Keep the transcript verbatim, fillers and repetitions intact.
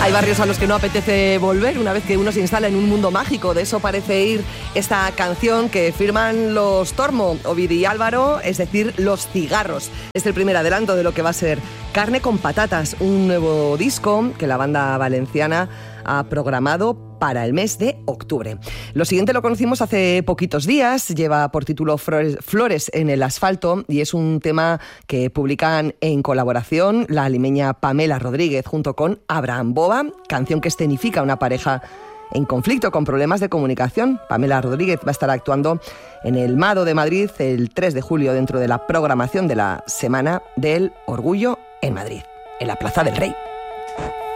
Hay barrios a los que no apetece volver una vez que uno se instala en un mundo mágico. De eso parece ir esta canción que firman los Tormo, Ovidi y Álvaro, es decir, Los Cigarros. Es el primer adelanto de lo que va a ser Carne con Patatas, un nuevo disco que la banda valenciana ha programado para el mes de octubre. Lo siguiente lo conocimos hace poquitos días, lleva por título Flores en el asfalto y es un tema que publican en colaboración la limeña Pamela Rodríguez junto con Abraham Boba, canción que escenifica una pareja en conflicto con problemas de comunicación. Pamela Rodríguez va a estar actuando en el Mado de Madrid el tres de julio dentro de la programación de la Semana del Orgullo en Madrid, en la Plaza del Rey.